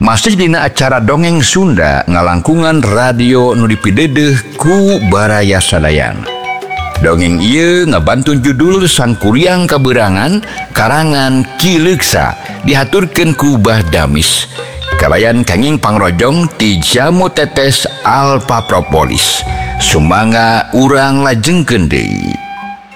Masih dina acara dongeng Sunda ngalangkungan radio nu dipidedeh ku Baraya Sadayan. Dongeng ieu ngabantun judul Sangkuriang Kaberangan karangan Ki Leuksa dihaturkeun ku Bah Damis. Kalayan kenging pangrojong ti Jamu Tetes Alpa Propolis. Sumangga urang lajengkeun deui.